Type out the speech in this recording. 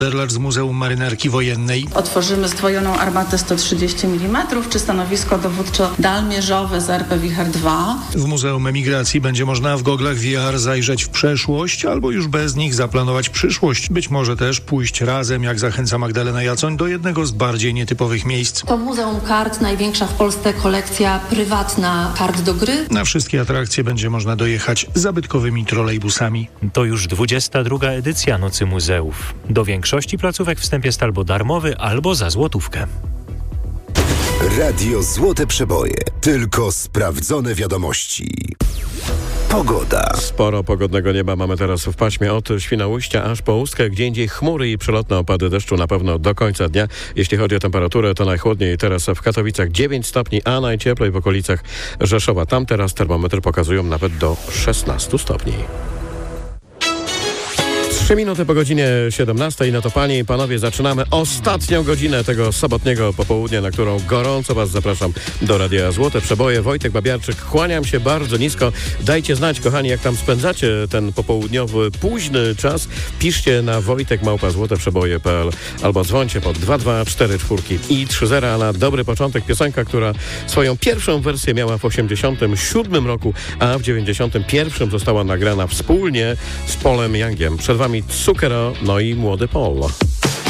z Muzeum Marynarki Wojennej. Otworzymy zdwojoną armatę 130 mm czy stanowisko dowódczo-dalmierzowe z RP Wicher 2. W Muzeum Emigracji będzie można w goglach VR zajrzeć w przeszłość albo już bez nich zaplanować przyszłość. Być może też pójść razem, jak zachęca Magdalena Jacoń, do jednego z bardziej nietypowych miejsc. To Muzeum Kart, największa w Polsce kolekcja prywatna kart do gry. Na wszystkie atrakcje będzie można dojechać zabytkowymi trolejbusami. To już 22. edycja Nocy Muzeów. Do większości placówek wstęp jest albo darmowy, albo za złotówkę. Radio Złote Przeboje. Tylko sprawdzone wiadomości. Pogoda. Sporo pogodnego nieba mamy teraz w paśmie od Świnoujścia aż po Ustkę, gdzie indziej chmury i przelotne opady deszczu na pewno do końca dnia. Jeśli chodzi o temperaturę, to najchłodniej teraz w Katowicach 9 stopni, a najcieplej w okolicach Rzeszowa. Tam teraz termometry pokazują nawet do 16 stopni. 3 minuty po godzinie 17. No to panie i panowie, zaczynamy ostatnią godzinę tego sobotniego popołudnia, na którą gorąco was zapraszam do Radia Złote Przeboje. Wojtek Babiarczyk, kłaniam się bardzo nisko. Dajcie znać, kochani, jak tam spędzacie ten popołudniowy, późny czas. Piszcie na wojtek@złoteprzeboje.pl albo dzwońcie pod 224 i 30, a na dobry początek piosenka, która swoją pierwszą wersję miała w 87 roku, a w 91 została nagrana wspólnie z Polem Youngiem. Przed wami Zucchero, no i Młody Paul.